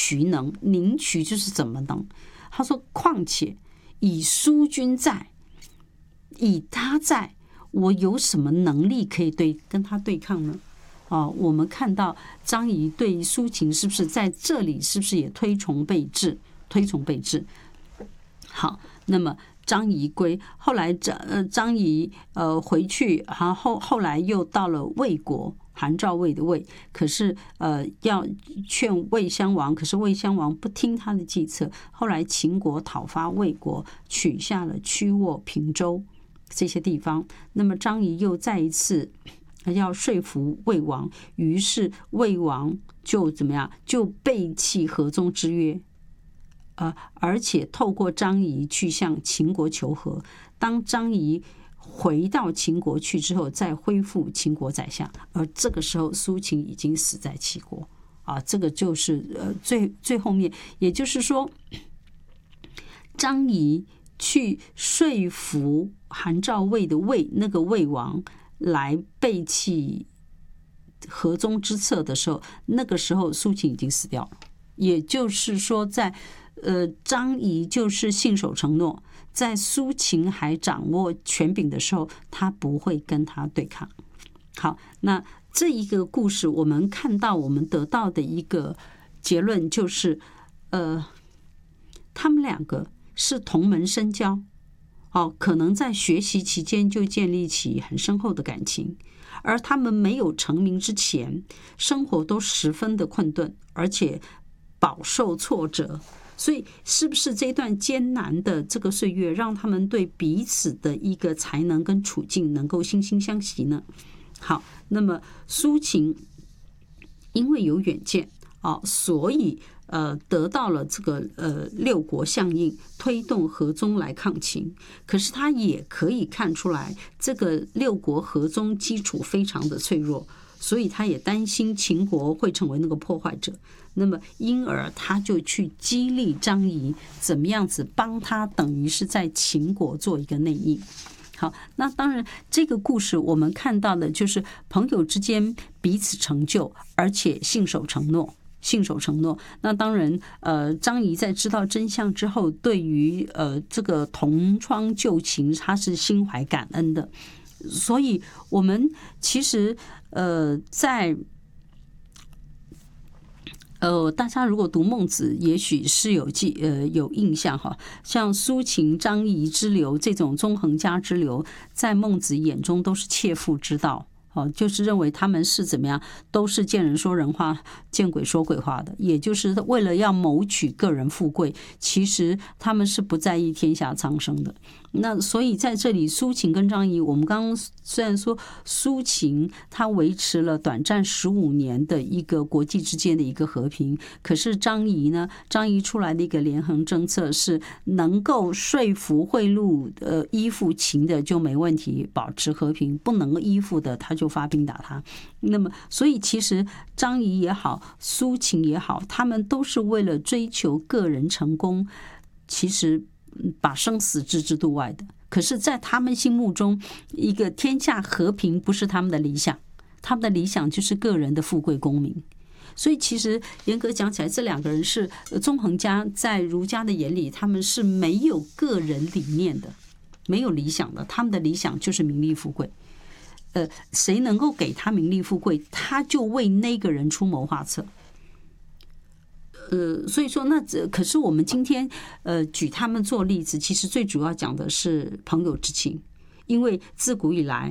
渠能，宁渠就是怎么能？他说：况且以苏君在，以他在，我有什么能力可以跟他对抗呢？我们看到张仪对苏秦是不是在这里是不是也推崇备至？好，那么张仪归，后来张仪回去，然后后来又到了魏国，韩赵魏的魏，可是要劝魏襄王，可是魏襄王不听他的计策，后来秦国讨伐魏国，取下了曲沃、平州这些地方。那么张仪又再一次要说服魏王，于是魏王就怎么样？就背弃和中之约，而且透过张仪去向秦国求和。当张仪回到秦国去之后，再恢复秦国宰相，而这个时候苏秦已经死在齐国这个就是最后面，也就是说，张仪去说服韩赵魏的那个魏王来背弃和中之策的时候，那个时候苏秦已经死掉了。也就是说，在张仪就是信守承诺，在苏秦还掌握权柄的时候，他不会跟他对抗。好，那这一个故事我们看到，我们得到的一个结论就是，他们两个是同门深交，可能在学习期间就建立起很深厚的感情，而他们没有成名之前，生活都十分的困顿，而且饱受挫折。所以是不是这段艰难的这个岁月让他们对彼此的一个才能跟处境能够惺惺相惜呢？好，那么苏秦因为有远见所以得到了这个六国相应，推动和中来抗秦。可是他也可以看出来，这个六国和中基础非常的脆弱，所以他也担心秦国会成为那个破坏者。那么因而他就去激励张仪，怎么样子帮他，等于是在秦国做一个内应。好，那当然这个故事我们看到的就是朋友之间彼此成就，而且信守承诺。那当然张仪在知道真相之后，对于这个同窗旧情，他是心怀感恩的。所以我们其实在大家如果读孟子，也许是有印象哈，像苏秦、张仪之流这种纵横家之流，在孟子眼中都是切腹之道。就是认为他们是怎么样，都是见人说人话，见鬼说鬼话的，也就是为了要谋取个人富贵，其实他们是不在意天下苍生的。那所以在这里，苏秦跟张仪，我们刚刚虽然说苏秦他维持了短暂15年的一个国际之间的一个和平，可是张仪呢，张仪出来的一个连横政策是能够说服贿赂依附秦的就没问题，保持和平；不能依附的他就发兵打他。那么所以其实张仪也好，苏秦也好，他们都是为了追求个人成功，其实把生死置之度外的。可是在他们心目中，一个天下和平不是他们的理想，他们的理想就是个人的富贵功名。所以其实严格讲起来，这两个人是纵横家，在儒家的眼里，他们是没有个人理念的，没有理想的，他们的理想就是名利富贵。谁能够给他名利富贵，他就为那个人出谋划策。所以说可是我们今天举他们做例子，其实最主要讲的是朋友之情。因为自古以来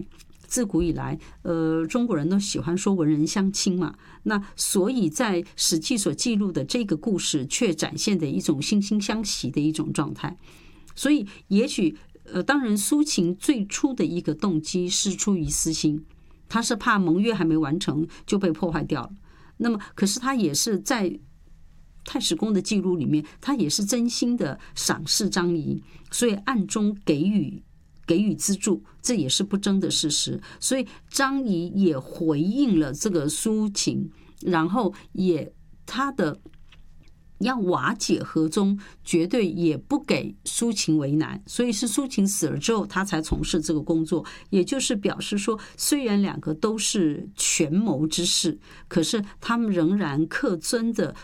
中国人都喜欢说文人相亲嘛，那所以在史记所记录的这个故事却展现的一种惺惺相惜的一种状态。所以也许当然苏秦最初的一个动机是出于私心，他是怕盟约还没完成就被破坏掉了。那么可是他也是在太史公的记录里面，他也是真心的赏识张仪，所以暗中给予资助，这也是不争的事实。所以张仪也回应了这个苏秦，然后也他的要瓦解和中，绝对也不给苏秦为难，所以是苏秦死了之后，他才从事这个工作。也就是表示说，虽然两个都是权谋之士，可是他们仍然恪遵的